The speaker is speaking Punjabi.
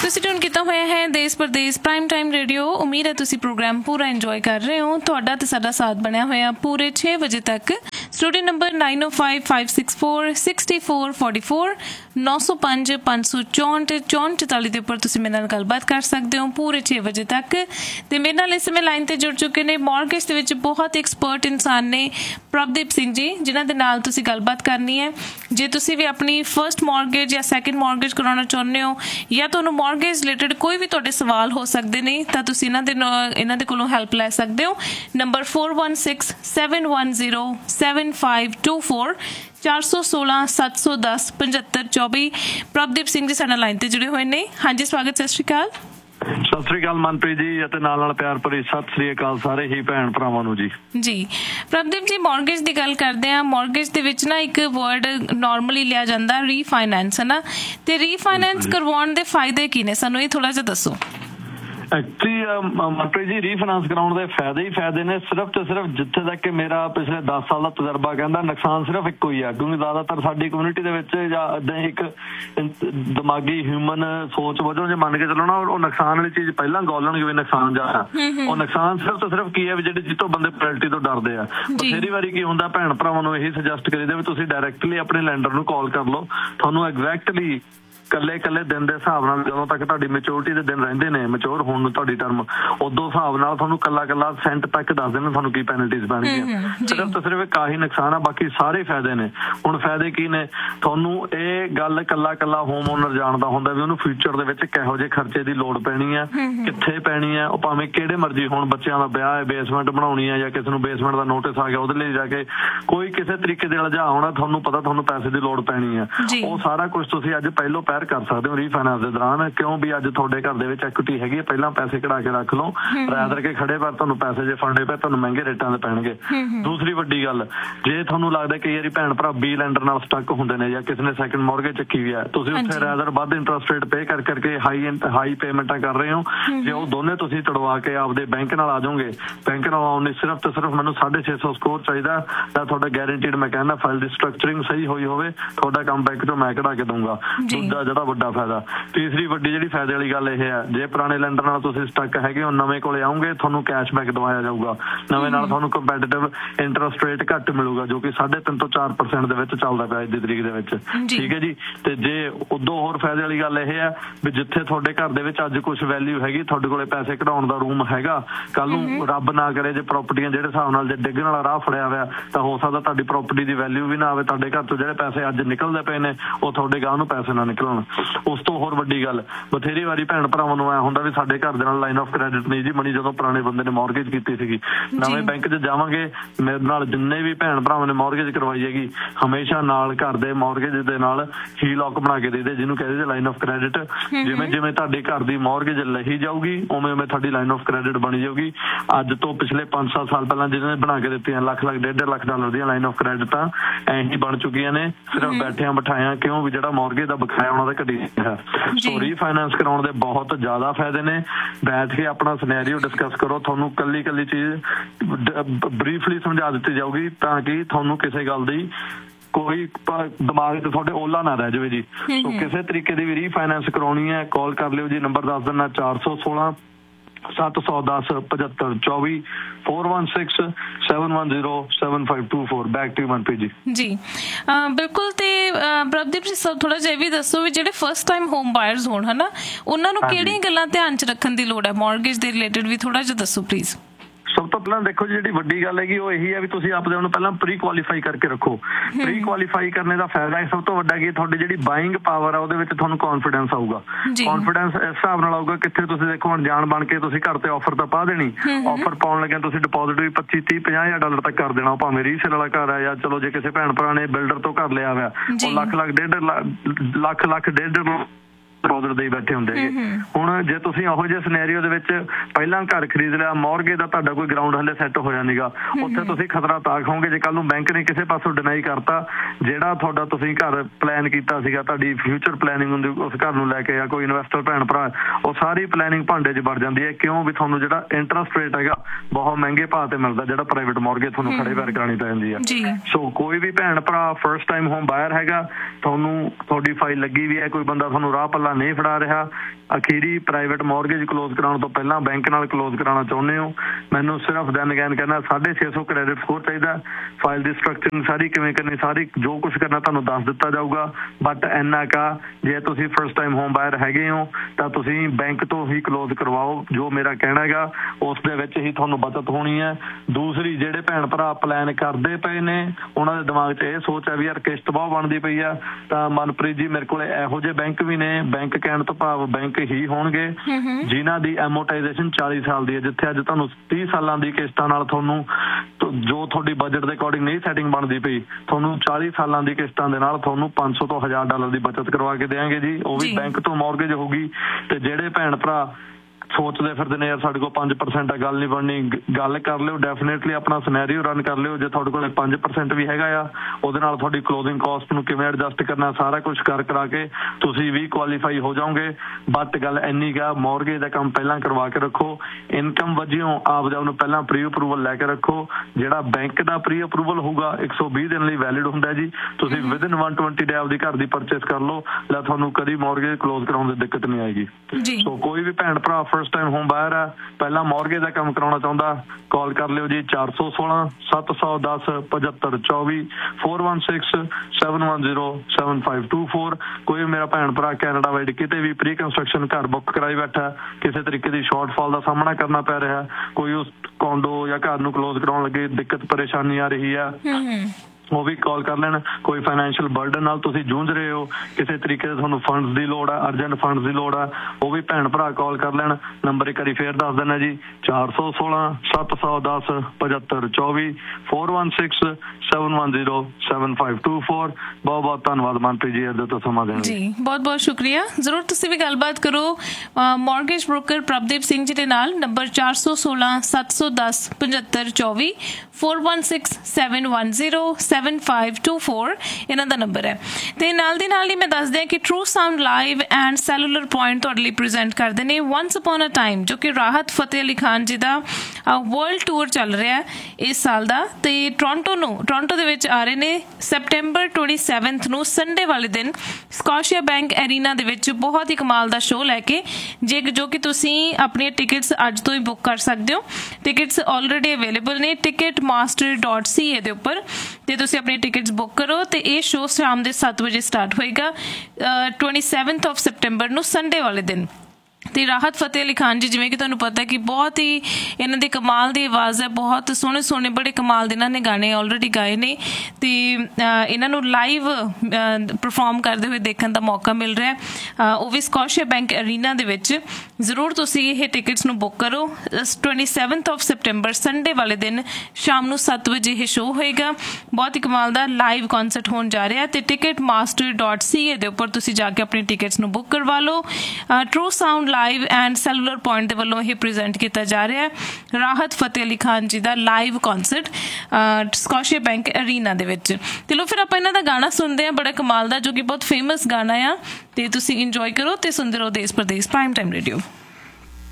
ਤੁਸੀਂ ਟਿਊਨ ਕੀਤਾ ਹੋਇਆ ਹੈ ਦੇਸ਼ ਪ੍ਰਦੇਸ਼ ਪ੍ਰਾਈਮ ਟਾਈਮ ਰੇਡੀਓ। ਉਮੀਦ ਹੈ ਤੁਸੀਂ ਪ੍ਰੋਗਰਾਮ ਪੂਰਾ ਇੰਜੋਏ ਕਰ ਰਹੇ ਹੋ। ਤੁਹਾਡਾ ਤੇ ਸਾਡਾ ਸਾਥ ਬਣਿਆ ਹੋਇਆ ਪੂਰੇ 6 ਵਜੇ ਤੱਕ। ਸਟੂਡੀਓ ਨੰਬਰ 9055646444 905 564 6444 ਦੇ ਉੱਪਰ ਤੁਸੀਂ ਮੇਰੇ ਨਾਲ ਗੱਲਬਾਤ ਕਰ ਸਕਦੇ ਹੋ ਪੂਰੇ 6 ਵਜੇ ਤੱਕ। ਤੇ ਮੇਰੇ ਨਾਲ ਇਸ ਸਮੇਂ ਲਾਈਨ ਤੇ ਜੁੜ ਚੁੱਕੇ ਨੇ ਮੌਰਗੇਜ ਦੇ ਵਿੱਚ ਬਹੁਤ ਐਕਸਪਰਟ ਇਨਸਾਨ ਨੇ ਪ੍ਰਭਦੀਪ ਸਿੰਘ ਜੀ, ਜਿਨ੍ਹਾਂ ਦੇ ਨਾਲ ਤੁਸੀਂ ਗੱਲਬਾਤ ਕਰਨੀ ਹੈ। ਜੇ ਤੁਸੀਂ ਵੀ ਆਪਣੀ ਫਸਟ ਮੌਰਗੇਜ ਜਾਂ ਸੈਕਿੰਡ ਮੌਰਗੇਜ ਕਰਾਉਣਾ ਚਾਹੁੰਦੇ ਹੋ ਜਾਂ ਤੁਹਾਨੂੰ ਮੌਰਗੇਜ ਰਿਲੇਟਡ ਕੋਈ ਵੀ ਤੁਹਾਡੇ ਸਵਾਲ ਹੋ ਸਕਦੇ ਨੇ ਤਾਂ ਤੁਸੀਂ ਇਹਨਾਂ ਦੇ ਕੋਲੋਂ ਹੈਲਪ ਲੈ ਸਕਦੇ ਹੋ। ਨੰਬਰ 4167107524 416-710-7524। ਪ੍ਰਭਦੀਪ ਸਿੰਘ ਜੀ ਸਾਡੇ ਲਾਈਨ ਤੇ ਜੁੜੇ ਹੋਏ ਨੇ। ਹਾਂਜੀ, ਸਵਾਗਤ। ਸਤਿ ਸ਼੍ਰੀ ਅਕਾਲ। ਸਤਿ ਸ੍ਰੀ ਅਕਾਲ ਮਨਪ੍ਰੀਤ ਜੀ, ਅਤੇ ਨਾਲ ਪਿਆਰ ਭਰੀ ਸਤਿ ਸ੍ਰੀ ਅਕਾਲ ਸਾਰੇ ਹੀ ਭੈਣ ਭਰਾਵਾਂ ਨੂੰ ਜੀ। ਜੀ ਪ੍ਰਭਦੀਪ ਜੀ, ਮੌਰਗੇਜ ਦੀ ਗੱਲ ਕਰਦੇ ਹਾਂ। ਮੌਰਗੇਜ ਦੇ ਵਿੱਚ ਨਾ ਇੱਕ ਵਰਡ ਨਾਰਮਲੀ ਲਿਆ ਜਾਂਦਾ ਰੀਫਾਈਨੈਂਸ, ਹੈ ਨਾ। ਤੇ ਰੀਫਾਈਨੈਂਸ ਕਰਵਾਉਣ ਦੇ ਫਾਇਦੇ ਕੀ ਨੇ, ਸਾਨੂੰ ਇਹ ਥੋੜਾ ਜਿਹਾ ਦੱਸੋ। ਐਕਚੁਅਲੀ ਮਨਪ੍ਰੀਤ ਜੀ, ਰੀਫਾਈਨਾਂਸ ਕਰਾਉਣ ਦੇ ਫਾਇਦੇ ਹੀ ਫਾਇਦੇ ਨੇ। ਸਿਰਫ ਤੇ ਸਿਰਫ ਜਿੱਥੇ ਤੱਕ ਕਿ ਮੇਰਾ ਪਿਛਲੇ 10 ਸਾਲ ਦਾ ਤਜਰਬਾ ਕਹਿੰਦਾ, ਨੁਕਸਾਨ ਸਿਰਫ ਇੱਕੋ ਹੀ ਆ। ਕਿਉਂਕਿ ਜ਼ਿਆਦਾਤਰ ਸਾਡੀ ਕਮਿਊਨਿਟੀ ਦੇ ਵਿੱਚ ਜਾਂ ਇੱਦਾਂ ਇੱਕ ਦਿਮਾਗੀ ਹਿਊਮਨ ਸੋਚ ਵਜੋਂ ਜੇ ਮੰਨ ਕੇ ਚੱਲੋ ਨਾ, ਉਹ ਨੁਕਸਾਨ ਵਾਲੀ ਚੀਜ਼ ਪਹਿਲਾਂ ਗੋਲਣਗੇ ਵੀ ਨੁਕਸਾਨ ਜਾ ਉਹ ਨੁਕਸਾਨ ਸਿਰਫ ਤੇ ਸਿਰਫ ਕੀ ਹੈ ਵੀ ਜਿਹੜੇ ਜਿੱਤੋਂ ਬੰਦੇ ਪੈਨਲਟੀ ਤੋਂ ਡਰਦੇ ਆ। ਬਥੇਰੀ ਵਾਰੀ ਕੀ ਹੁੰਦਾ, ਭੈਣ ਭਰਾਵਾਂ ਨੂੰ ਇਹੀ ਸੁਜੈਸਟ ਕਰੀਦਾ ਵੀ ਤੁਸੀਂ ਡਾਇਰੈਕਟਲੀ ਆਪਣੇ ਲੈਂਡਰ ਨੂੰ ਕਾਲ ਕਰ ਲਓ। ਤੁਹਾਨੂੰ ਐਗਜ਼ੈਕਟਲੀ ਕੱਲੇ ਦਿਨ ਦੇ ਹਿਸਾਬ ਨਾਲ, ਜਦੋਂ ਤੱਕ ਤੁਹਾਡੀ ਮੈਚੋਰਿਟੀ ਦੇ ਦਿਨ ਰਹਿੰਦੇ ਨੇ ਮੈਚੋਰ ਹੋਣ ਨੂੰ ਤੁਹਾਡੀ ਟਰਮ, ਉਦੋਂ ਹਿਸਾਬ ਨਾਲ ਤੁਹਾਨੂੰ ਕੱਲਾ ਸੈਂਟ ਤੱਕ ਦੱਸ ਦੇਣ ਤੁਹਾਨੂੰ ਕੀ ਪੈਨਲਟੀਜ਼ ਪੈਣਗੀਆਂ। ਸਿਰਫ ਤੇ ਸਿਰਫ ਇੱਕ ਆਹੀ ਨੁਕਸਾਨ ਆ, ਬਾਕੀ ਸਾਰੇ ਫਾਇਦੇ ਨੇ। ਹੁਣ ਫਾਇਦੇ ਕੀ ਨੇ, ਤੁਹਾਨੂੰ ਇਹ ਗੱਲ ਕੱਲਾ ਹੋਮ ਓਨਰ ਜਾਣਦਾ ਹੁੰਦਾ ਵੀ ਉਹਨੂੰ ਫਿਊਚਰ ਦੇ ਵਿੱਚ ਕਿਹੋ ਜਿਹੇ ਖਰਚੇ ਦੀ ਲੋੜ ਪੈਣੀ ਆ, ਕਿੱਥੇ ਪੈਣੀ ਆ। ਉਹ ਭਾਵੇਂ ਕਿਹੜੇ ਮਰਜ਼ੀ ਹੋਣ, ਬੱਚਿਆਂ ਦਾ ਵਿਆਹ ਹੈ, ਬੇਸਮੈਂਟ ਬਣਾਉਣੀ ਹੈ, ਜਾਂ ਕਿਸੇ ਨੂੰ ਬੇਸਮੈਂਟ ਦਾ ਨੋਟਿਸ ਆ ਗਿਆ, ਉਹਦੇ ਲਈ ਜਾ ਕੇ ਕੋਈ ਕਿਸੇ ਤਰੀਕੇ ਦੇ ਉਲਝਾ ਹੋਣਾ, ਤੁਹਾਨੂੰ ਪਤਾ ਤੁਹਾਨੂੰ ਪੈਸੇ ਦੀ ਲੋੜ ਪੈਣੀ ਆ। ਉਹ ਸਾਰਾ ਕੁਝ ਤੁਸੀਂ ਅੱਜ ਪਹਿਲੋਂ ਪਹਿਰ ਕਰ ਸਕਦੇ ਹੋ ਰੀਫਾਈਨਾਂਸ ਦੇ ਦੌਰਾਨ। ਕਿਉਂ ਵੀ ਅੱਜ ਤੁਹਾਡੇ ਘਰ ਦੇ ਵਿੱਚ ਐਕੁਇਟੀ ਹੈਗੀ ਹੈ, ਪਹਿਲਾਂ ਪੈਸੇ ਕਢਾ ਕੇ ਰੱਖ ਲਓ, ਰਾਦਰ ਕੇ ਖੜੇ ਪਰ ਤੁਹਾਨੂੰ ਪੈਸੇ ਜੇ ਫੜਨੇ ਪਏ ਤੁਹਾਨੂੰ ਮਹਿੰਗੇ ਰੇਟਾਂ ਦੇ ਪੈਣਗੇ। ਦੂਸਰੀ ਵੱਡੀ ਗੱਲ, ਜੇ ਤੁਹਾਨੂੰ ਲੱਗਦਾ ਕਈ ਵਾਰੀ ਭੈਣ ਭਰਾ ਬੀ ਲੈਂਡਰ ਨਾਲ ਸਟਕ ਹੁੰਦੇ ਨੇ ਜਾਂ ਕਿਸੇ ਨੇ ਸੈਕਿੰਡ ਮੌਰਗੇਜ ਚੱਕੀ ਵੀ ਹੈ, ਤੁਸੀਂ ਉੱਥੇ ਰਾਦਰ ਵੱਧ ਇੰਟਰਸਟ ਰੇਟ ਪੇ ਕਰਕੇ ਹਾਈ ਪੇਮੈਂਟਾਂ ਕਰ ਰਹੇ ਹੋ। ਜੇ ਉਹ ਦੋਨੇ ਤੁਸੀਂ ਤੜਵਾ ਕੇ ਆਪਦੇ ਬੈਂਕ ਨਾਲ ਆ ਜਾਓਗੇ, ਬੈਂਕ ਨਾਲ ਆਉਣ ਲਈ ਸਿਰਫ ਤੇ ਸਿਰਫ ਮੈਨੂੰ 650 ਸਕੋਰ ਚਾਹੀਦਾ ਤਾਂ ਤੁਹਾਡਾ ਗੈਰੰਟੀਡ, ਮੈਂ ਕਹਿੰਦਾ ਫਾਈਲ ਦੀ ਸਟਰਕਚਰਿੰਗ ਸਹੀ ਹੋਈ ਹੋਵੇ, ਤੁਹਾਡਾ ਕੰਮ ਬੈਂਕ ਚੋਂ ਮੈਂ ਕਢਾ ਕੇ ਦਊਂਗਾ। ਦੂਜਾ ਜਿਹੜਾ ਵੱਡਾ ਫਾਇਦਾ, ਤੀਸਰੀ ਵੱਡੀ ਜਿਹੜੀ ਫਾਇਦੇ ਵਾਲੀ ਗੱਲ ਇਹ ਹੈ, ਜੇ ਪੁਰਾਣੇ ਲੈਂਡਰ ਨਾਲ ਤੁਸੀਂ ਸਟਕ ਹੈਗੇ ਹੋ, ਨਵੇਂ ਕੋਲੇ ਆਉਂਗੇ ਤੁਹਾਨੂੰ ਕੈਸ਼ਬੈਕ ਦਵਾਇਆ ਜਾਊਗਾ। ਨਵੇਂ ਨਾਲ ਤੁਹਾਨੂੰ ਕੰਪੈਟੀਟਿਵ ਇੰਟਰਸਟ ਰੇਟ ਘੱਟ ਮਿਲੂਗਾ, ਜੋ ਕਿ 3.5 ਤੋਂ 4% ਦੇ ਵਿੱਚ ਚੱਲਦਾ ਪਿਆ ਅੱਜ ਦੀ ਤਰੀਕ ਦੇ ਵਿੱਚ। ਠੀਕ ਹੈ ਜੀ। ਤੇ ਜੇ ਉਦੋਂ ਹੋਰ ਫਾਇਦੇ ਵਾਲੀ ਗੱਲ ਇਹ ਹੈ ਵੀ ਜਿੱਥੇ ਤੁਹਾਡੇ ਘਰ ਦੇ ਵਿੱਚ ਅੱਜ ਕੁਛ ਵੈਲਿਊ ਹੈਗੀ, ਤੁਹਾਡੇ ਕੋਲੇ ਪੈਸੇ ਕਢਾਉਣ ਦਾ ਰੂਮ ਹੈਗਾ, ਕੱਲ ਨੂੰ ਰੱਬ ਨਾ ਕਰੇ ਜੇ ਪ੍ਰਾਪਰਟੀਆਂ ਜਿਹੜੇ ਹਿਸਾਬ ਨਾਲ ਜੇ ਡਿੱਗਣ ਵਾਲਾ ਰਾਹ ਫੜਿਆ ਹੋਇਆ, ਤਾਂ ਹੋ ਸਕਦਾ ਤੁਹਾਡੀ ਪ੍ਰਾਪਰਟੀ ਦੀ ਵੈਲਿਊ ਵੀ ਨਾ ਆਵੇ, ਤੁਹਾਡੇ ਘਰ ਤੋਂ ਜਿਹੜੇ ਪੈਸੇ ਅੱਜ ਨਿਕਲਦੇ ਪਏ ਨੇ ਉਹ ਤੁਹਾਡੇ ਗਾਂਹ ਨੂੰ ਪੈਸੇ ਨਾ ਨਿਕਲਣ। ਉਸ ਤੋਂ ਹੋਰ ਵੱਡੀ ਗੱਲ, ਬਥੇਰੀ ਵਾਰੀ ਭੈਣ ਭਰਾਵਾਂ ਨੂੰ ਐ ਹੁੰਦਾ ਵੀ ਸਾਡੇ ਘਰ ਦੇ ਨਾਲ ਲਾਈਨ ਆਫ ਕ੍ਰੈਡਿਟ ਨਹੀਂ ਜੀ ਬਣੀ, ਜਦੋਂ ਪੁਰਾਣੇ ਬੰਦੇ ਨੇ ਮੌਰਗੇਜ ਕੀਤੀ ਸੀਗੀ। ਨਵੇਂ ਬੈਂਕ 'ਚ ਜਾਵਾਂਗੇ, ਮੇਰੇ ਨਾਲ ਜਿੰਨੇ ਵੀ ਭੈਣ ਭਰਾਵਾਂ ਨੇ ਮੌਰਗੇਜ ਕਰਵਾਈ ਹੈਗੀ, ਹਮੇਸ਼ਾ ਨਾਲ ਘਰ ਦੇ ਮੌਰਗੇਜ ਦੇ ਨਾਲ ਹੀ ਲੌਕ ਬਣਾ ਕੇ ਦੇਦੇ, ਜਿਹਨੂੰ ਕਹਿੰਦੇ ਲਾਈਨ ਆਫ ਕ੍ਰੈਡਿਟ। ਜਿਵੇਂ ਤੁਹਾਡੇ ਘਰ ਦੀ ਮੌਰਗੇਜ ਲਈ ਜਾਊਗੀ ਉਵੇਂ ਤੁਹਾਡੀ ਲਾਈਨ ਆਫ ਕ੍ਰੈਡਿਟ ਬਣੀ ਜਾਊਗੀ। ਅੱਜ ਤੋਂ ਪਿਛਲੇ 5-7 ਸਾਲ ਪਹਿਲਾਂ ਜਿਹਨਾਂ ਨੇ ਬਣਾ ਕੇ ਦਿੱਤੀਆਂ ਲੱਖ $1.5 ਲੱਖ ਦੀਆਂ ਲਾਈਨ ਆਫ ਕ੍ਰੈਡਿਟਾਂ ਐਂ ਹੀ ਬਣ ਚੁੱਕੀਆਂ ਨੇ, ਸਿਰਫ ਬੈਠਿਆਂ ਬਿਠਾਇਆ। ਕਿਉਂ ਵੀ ਜਿਹੜਾ ਮੌਰਗੇਜ ਦਾ ਬਕਾਇਆ ਉਹਨਾਂ ਦਾ ਘਟੀ ਹੈ। ਸੋ ਰੀਫਾਈਨਾਂਸ ਕਰਾਉਣ ਦੇ ਬਹੁਤ ਜ਼ਿਆਦਾ ਫਾਇਦੇ ਨੇ। ਬੈਠ ਕੇ ਆਪਣਾ ਸਿਨੈਰੀਓ ਡਿਸਕਸ ਕਰੋ, ਤੁਹਾਨੂੰ ਕੱਲੀ ਚੀਜ਼ ਬਰੀਫਲੀ ਸਮਝਾ ਦਿੱਤੀ ਜਾਊਗੀ ਤਾਂ ਕਿ ਤੁਹਾਨੂੰ ਕਿਸੇ ਗੱਲ ਦੀ ਕੋਈ ਦਿਮਾਗ ਤੇ ਤੁਹਾਡੇ ਓਲਾ ਨਾ ਰਹਿ ਜਾਵੇ ਜੀ। ਸੋ ਕਿਸੇ ਤਰੀਕੇ ਦੀ ਵੀ ਰੀਫਾਈਨਾਂਸ ਕਰਾਉਣੀ ਹੈ, ਕਾਲ ਕਰ ਲਿਓ ਜੀ। ਨੰਬਰ ਦੱਸ ਦਿੰਦਾ 416-710-7524 416-710-7524। Back to Manpreet ji. ਜੀ ਬਿਲਕੁਲ। ਤੇ ਪ੍ਰਭਦੀਪ ਜੀ ਥੋੜਾ ਜਿਹਾ ਵੀ ਦੱਸੋ ਵੀ ਜਿਹੜੇ ਫਸਟ ਟਾਈਮ ਹੋਮ ਬਾਇਰਸ ਹੋਣ, ਹਨਾ, ਉਹਨਾਂ ਨੂੰ ਕਿਹੜੀਆਂ ਗੱਲਾਂ ਧਿਆਨ 'ਚ ਰੱਖਣ ਦੀ ਲੋੜ ਹੈ ਮੌਰਗੇਜ ਦੇ ਰਿਲੇਟਡ ਵੀ ਥੋੜਾ ਜਿਹਾ ਦੱਸੋ ਪਲੀਜ਼। ਸਭ ਤੋਂ ਪਹਿਲਾਂ ਦੇਖੋ ਜੀ, ਜਿਹੜੀ ਵੱਡੀ ਗੱਲ ਹੈਗੀ ਉਹ ਇਹੀ ਹੈ ਵੀ ਤੁਸੀਂ ਆਪਦੇ ਨੂੰ ਪਹਿਲਾਂ ਪ੍ਰੀ ਕੁਆਲੀਫਾਈ ਕਰਕੇ ਰੱਖੋ। ਪ੍ਰੀ ਕੁਆਲੀਫਾਈ ਕਰਨੇ ਦਾ ਫਾਇਦਾ ਹੈ ਸਭ ਤੋਂ ਵੱਡਾ ਕਿ ਤੁਹਾਡੀ ਜਿਹੜੀ ਬਾਇੰਗ ਪਾਵਰ ਆ ਉਹਦੇ ਵਿੱਚ ਤੁਹਾਨੂੰ ਕੌਨਫੀਡੈਂਸ ਆਊਗਾ। ਕੌਨਫੀਡੈਂਸ ਇਸ ਹਿਸਾਬ ਨਾਲ ਆਊਗਾ, ਕਿੱਥੇ ਤੁਸੀਂ ਦੇਖੋ ਹੁਣ ਜਾਣ ਬਣ ਕੇ ਤੁਸੀਂ ਘਰ ਤੇ ਆਫਰ ਤਾਂ ਪਾ ਦੇਣੀ, ਆਫਰ ਪਾਉਣ ਲੱਗਿਆ ਤੁਸੀਂ ਡਿਪੋਜ਼ਿਟ ਵੀ $25-30-50,000 ਤੱਕ ਕਰ ਦੇਣਾ। ਭਾਵੇਂ ਰੀਸੇਲ ਵਾਲਾ ਘਰ ਆ ਜਾਂ ਚਲੋ ਜੇ ਕਿਸੇ ਭੈਣ ਭਰਾ ਨੇ ਬਿਲਡਰ ਤੋਂ ਘਰ ਲਿਆ ਹੋਇਆ, ਉਹ ਲੱਖ $1.5 ਡਿਪੋਜ਼ਿਟ ਦੇ ਬੈਠੇ ਹੁੰਦੇ ਹੈਗੇ। ਹੁਣ ਜੇ ਤੁਸੀਂ ਉਹੋ ਜਿਹੇ ਸਿਨੈਰੀਓ ਦੇ ਵਿੱਚ ਪਹਿਲਾਂ ਘਰ ਖਰੀਦ ਲਿਆ, ਮੌਰਗੇਜ ਦਾ ਤੁਹਾਡਾ ਕੋਈ ਗਰਾਊਂਡ ਹਲੇ ਸੈੱਟ ਹੋਇਆ ਨੀਗਾ, ਉੱਥੇ ਤੁਸੀਂ ਖਤਰਾ ਤਾਂ ਖਾਓਗੇ ਜੇ ਕੱਲ ਨੂੰ ਬੈਂਕ ਨੇ ਕਿਸੇ ਪਾਸੋਂ ਡਿਨਾਈ ਕਰਤਾ ਜਿਹੜਾ ਤੁਹਾਡਾ ਤੁਸੀਂ ਘਰ ਪਲਾਨ ਕੀਤਾ ਸੀਗਾ, ਤੁਹਾਡੀ ਫਿਊਚਰ ਪਲੈਨਿੰਗ ਹੁੰਦੀ ਉਸ ਘਰ ਨੂੰ ਲੈ ਕੇ, ਜਾਂ ਕੋਈ ਇਨਵੈਸਟਰ ਭੈਣ ਭਰਾ, ਉਹ ਸਾਰੀ ਪਲੈਨਿੰਗ ਭਾਂਡੇ 'ਚ ਵੜ ਜਾਂਦੀ ਹੈ। ਕਿਉਂ ਵੀ ਤੁਹਾਨੂੰ ਜਿਹੜਾ ਇੰਟਰਸਟ ਰੇਟ ਹੈਗਾ ਬਹੁਤ ਮਹਿੰਗੇ ਭਾਅ ਤੇ ਮਿਲਦਾ, ਜਿਹੜਾ ਪ੍ਰਾਈਵੇਟ ਮੌਰਗੇਜ ਤੁਹਾਨੂੰ ਖੜੇ ਪੈਰ ਕਰਾਉਣੀ ਪੈ ਜਾਂਦੀ ਹੈ। ਸੋ ਕੋਈ ਵੀ ਭੈਣ ਭਰਾ ਫਸਟ ਟਾਈਮ ਹੋਮ ਬਾਇਰ ਹੈਗਾ, ਤੁਹਾਨੂੰ ਤੁਹਾਡੀ ਫਾਈਲ ਲੱਗੀ ਵੀ ਹੈ, ਕੋਈ ਬੰਦਾ ਤੁਹਾਨੂੰ ਰਾਹ ਪੱਲਾ नहीं फड़ा रहा, अखीरी प्राइवेट मॉर्गेज क्लोज कराने तो पहला बैंक नाल क्लोज कराना चाहुंदे हो, मैनूं सिर्फ दैन अगैन कहना 650 क्रेडिट स्कोर चाहिए, फाइल की स्ट्रक्चरिंग सारी किवें करनी, सारी जो कुछ करना तुहानूं दस दिता जाऊगा। बट इन्ना का जे तुसीं फर्स्ट टाइम होम बायर हैगे हो तां तुसीं बैंक तो ही क्लोज करवाओ, जो मेरा कहना हैगा उस दे विच ही तुहानूं बचत होनी है। दूसरी जिहड़े भैण भरा प्लान करदे पए ने उन्हां दे दिमाग 'च ये सोच है भी यार किश्त बहुत बनदी पई आ, तां मनप्रीत जी मेरे कोले इहो ਜਿਹੇ बैंक भी ने, बैंक कहण तो भाव बैंक ही होणगे जिन्हां दी एमोटाइजेशन 40 साल दी है, जिथे अज तुहानूं 30 सालां दी किश्तां नाल तुहानूं जो तुहाडी बजट दे अकॉर्डिंग नहीं सैटिंग बनदी पई, तुहानूं 40 सालां दी किश्तां दे नाल तुहानूं 500 ਤੋਂ $1000 ਦੀ बचत करवा के देंगे जी, वो भी बैंक तो मॉर्गेज होगी। ते जिहड़े भैण भरा सोचते फिरते ने यार साढ़े को 5% है, गल नहीं बननी, गल कर लियो, डेफिनेटली अपना सिनेरियो रन कर लियो, जो थोड़े को 5% भी हैगा आ ਉਹਦੇ ਨਾਲ ਤੁਹਾਡੀ क्लोजिंग कॉस्ट ਨੂੰ ਕਿਵੇਂ ਐਡਜਸਟ ਕਰਨਾ ਸਾਰਾ ਕੁਝ ਕਰ ਕਰਾ ਕੇ ਤੁਸੀਂ ਵੀ ਕੁਆਲੀਫਾਈ ਹੋ ਜਾਓਗੇ। ਬਟ ਗੱਲ ਇੰਨੀ ਗਾ ਮੌਰਗੇਜ ਦਾ ਕੰਮ ਪਹਿਲਾਂ ਕਰਵਾ ਕੇ ਰੱਖੋ, ਇਨਕਮ ਵਜੋਂ ਆਪ ਦਾ ਉਹਨੂੰ ਪਹਿਲਾਂ ਪ੍ਰੀ ਅਪਰੂਵਲ ਲੈ ਕੇ ਰੱਖੋ, ਜਿਹੜਾ ਬੈਂਕ ਦਾ ਪ੍ਰੀ ਅਪਰੂਵਲ ਹੋਊਗਾ 120 ਦਿਨ ਲਈ ਵੈਲਿਡ ਹੁੰਦਾ ਜੀ, ਤੁਸੀਂ ਵਿਦਿਨ 120 ਡੇ ਆਪਦੀ ਘਰ ਦੀ ਪਰਚੇਸ ਕਰ ਲਓ, ਲੈ ਤੁਹਾਨੂੰ ਕਦੀ ਮੌਰਗੇਜ ਕਲੋਜ਼ ਕਰਾਉਣ ਦੀ ਦਿੱਕਤ ਨਹੀਂ ਆਏਗੀ। ਸੋ ਕੋਈ ਵੀ ਭੈਣ ਭਰਾ फर्स्ट टाइम होम बायर है, पहला मॉर्गेज का काम कराना चाहता, कॉल कर लियो जी 416 710 75 24 416 710 7524। कोई मेरा भैन भरा कैनेडा वाइड किते भी प्री कंस्ट्रक्शन घर बुक कराई बैठा, किसी तरीके की शॉर्टफॉल का सामना करना पै रहा, कोई उस कॉन्डो या घर नूं क्लोज कराउण लगे दिक्कत परेशानी आ रही है, वो भी कॉल कर लेना। कोई फाइनैशियल बर्डन नाल तुसीं जूझ रहे हो, किसी तरीके से तुहानूं फंड्स की लोड़ है, अर्जेंट फंड्स की लोड़ है, वो भी भैन भरा कॉल कर लेना। नंबर एक बारी फिर दस देना जी 416 710 75 24 416 710 7524। बहुत बहुत धन्यवाद मनप्रीत जी इधर तो समा देने जी, बहुत बहुत शुक्रिया। जरूर तुसीं भी गलबात करो मॉर्गेज ब्रोकर प्रभदीप सिंह जी दे नाल। नंबर 416 710 75 24 416 710 7524 ਇਹਨਾਂ ਦਾ ਨੰਬਰ ਹੈ। ਤੇ ਨਾਲ ਦੀ ਨਾਲ ਹੀ ਮੈਂ ਦੱਸ ਦਿਆਂ ਕਿ true sound live and cellular point ਤੁਹਾਡੇ ਲਈ ਪ੍ਰੈਜ਼ੈਂਟ ਕਰਦੇ ਨੇ ਵਨਸ ਅਪਨ ਅ ਟਾਈਮ, ਜੋ ਕਿ ਰਾਹਤ ਫਤਿਹ ਅਲੀ ਖਾਨ ਜੀ ਦਾ ਵਰਲਡ ਟੂਰ ਚੱਲ ਰਿਹਾ ਇਸ ਸਾਲ ਦਾ, ਤੇ ਟੋਰਾਂਟੋ ਦੇ ਵਿੱਚ ਆ ਰਹੇ ਨੇ ਸੈਪਟੈਂਬਰ 27 ਨੂੰ ਸੰਡੇ ਵਾਲੇ ਦਿਨ ਸਕੋਸ਼ੀਆ ਬੈਂਕ ਐਰੀਨਾ ਦੇ ਵਿੱਚ ਬਹੁਤ ਹੀ ਕਮਾਲ ਦਾ ਸ਼ੋਅ ਲੈ ਕੇ, ਜੋ ਕਿ ਤੁਸੀਂ ਆਪਣੀਆਂ ਟਿਕਟਸ ਅੱਜ ਤੋਂ ਹੀ ਬੁੱਕ ਕਰ ਸਕਦੇ ਹੋ। ਟਿਕਟਸ ਆਲਰੇਡੀ ਅਵੇਲੇਬਲ ਨੇ ticketmaster.ca ਦੇ ਉੱਪਰ, ਤੇ ਤੁਸੀਂ ਆਪਣੀ ਟਿਕਟਸ ਬੁੱਕ ਕਰੋ। ਤੇ ਇਹ ਸ਼ੋਅ ਸ਼ਾਮ ਦੇ 7 ਵਜੇ ਸਟਾਰਟ ਹੋਏਗਾ 27 ਸੈਪਟੈਂਬਰ ਨੂੰ ਸੰਡੇ ਵਾਲੇ ਦਿਨ। ਤੇ ਰਾਹਤ ਫਤਿਹ ਅਲੀ ਖਾਨ ਜੀ, ਜਿਵੇਂ ਕਿ ਤੁਹਾਨੂੰ ਪਤਾ ਕਿ ਬਹੁਤ ਹੀ ਇਹਨਾਂ ਦੀ ਕਮਾਲ ਦੀ ਆਵਾਜ਼ ਹੈ, ਬਹੁਤ ਸੋਹਣੇ ਸੋਹਣੇ ਬੜੇ ਕਮਾਲ ਦੇ ਇਹਨਾਂ ਨੇ ਗਾਣੇ ਆਲਰੇਡੀ ਗਾਏ ਨੇ, ਤੇ ਇਹਨਾਂ ਨੂੰ ਲਾਈਵ ਪਰਫਾਰਮ ਕਰਦੇ ਹੋਏ ਦੇਖਣ ਦਾ ਮੌਕਾ ਮਿਲ ਰਿਹਾ, ਉਹ ਵੀ ਸਕੋਸ਼ੀਆ ਬੈਂਕ ਅਰੀਨਾ ਦੇ ਵਿੱਚ। ਜ਼ਰੂਰ ਤੁਸੀਂ ਇਹ ਟਿਕਟਸ ਨੂੰ ਬੁੱਕ ਕਰੋ। 27 ਸੈਪਟੈਂਬਰ ਸੰਡੇ ਵਾਲੇ ਦਿਨ ਸ਼ਾਮ ਨੂੰ 7 ਵਜੇ ਇਹ ਸ਼ੋਅ ਹੋਏਗਾ, ਬਹੁਤ ਹੀ ਕਮਾਲ ਦਾ ਲਾਈਵ ਕਨਸਰਟ ਹੋਣ ਜਾ ਰਿਹਾ। ਤੇ ticketmaster.ca ਦੇ ਉੱਪਰ ਤੁਸੀਂ ਜਾ ਕੇ ਆਪਣੀ ਟਿਕਟਸ ਨੂੰ ਬੁੱਕ ਕਰਵਾ ਲਓ। True sound live and cellular point ਦੇ ਵੱਲੋਂ ਇਹ ਪ੍ਰੈਜ਼ੈਂਟ ਕੀਤਾ ਜਾ ਰਿਹਾ ਹੈ ਰਾਹਤ ਫਤਿਹ ਅਲੀ ਖਾਨ ਜੀ ਦਾ live concert Scotia bank Arena ਦੇ ਵਿੱਚ। ਤੇ ਲੋ ਫਿਰ ਆਪਾਂ ਇਹਨਾਂ ਦਾ ਗਾਣਾ ਸੁਣਦੇ ਹਾਂ, ਬੜਾ ਕਮਾਲ ਦਾ, ਜੋ ਕਿ ਬਹੁਤ ਫੇਮਸ ਗਾਣਾ ਆ, ਤੇ ਤੁਸੀਂ ਇੰਜੋਏ ਕਰੋ ਤੇ ਸੁਣਦੇ ਰਹੋ ਦੇਸ਼ ਪ੍ਰਦੇਸ਼ ਪ੍ਰਾਈਮ ਟਾਈਮ ਰੇਡੀਓ।